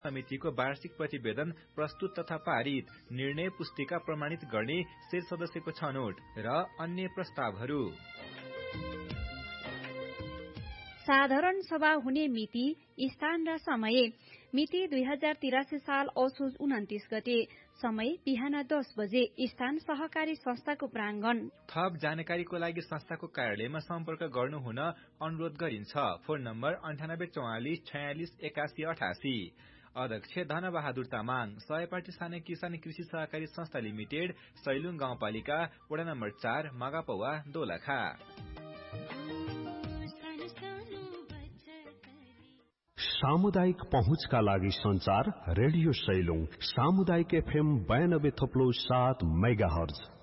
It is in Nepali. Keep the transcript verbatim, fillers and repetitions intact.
समितिको वार्षिक प्रतिवेदन प्रस्तुत तथा पारित, निर्णय पुस्तिका प्रमाणित गर्ने शेर सदस्यको छनौट र अन्य प्रस्तावहरू। साधारण सभा हुने मिति, स्थान र समय। मिति दुई हजार तिरासी साल असोज उन्तिस गते। समय बिहान दस बजे। स्थान सहकारी संस्थाको प्राङ्गण। थप जानकारीको लागि संस्थाको कार्यालयमा सम्पर्क गर्नुहुन अनुरोध गरिन्छ। फोन नम्बर अन्ठानब्बे चौवालिस छयालिस एकासी अठासी। अध्यक्ष धनबहादुर तामाङ। सयपाटी साना किसान कृषि सहकारी संस्था लिमिटेड, सैलुङ गाउँपालिका, वडा नम्बर चार, मगापौवा, दोलखा। सामुदायिक पहुँचका लागि संचार रेडियो सैलुङ सामुदायिक एफएम बयानब्बे थप्लो सात मेगा हर्ज।